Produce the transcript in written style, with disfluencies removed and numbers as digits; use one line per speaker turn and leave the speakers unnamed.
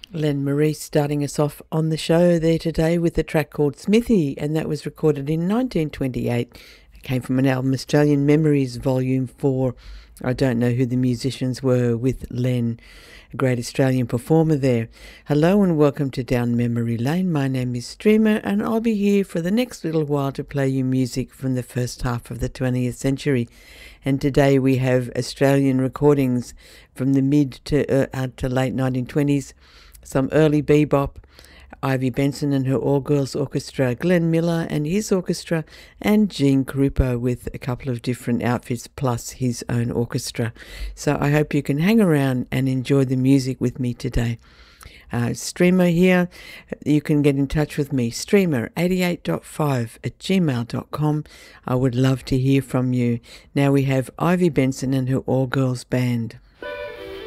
Len Marie starting us off on the show there today with a track called Smithy, and that was recorded in 1928. It came from an album, Australian Memories Volume 4. I don't know who the musicians were with Len, a great Australian performer there. Hello and welcome to Down Memory Lane. My name is Streamer, and I'll be here for the next little while to play you music from the first half of the 20th century. And today we have Australian recordings from the mid to late 1920s, some early bebop, Ivy Benson and her all-girls orchestra, Glenn Miller and his orchestra, and Gene Krupa with a couple of different outfits plus his own orchestra. So I hope you can hang around and enjoy the music with me today. Streamer here. You can get in touch with me, streamer88.5@gmail.com. I would love to hear from you. Now we have Ivy Benson and her all-girls band.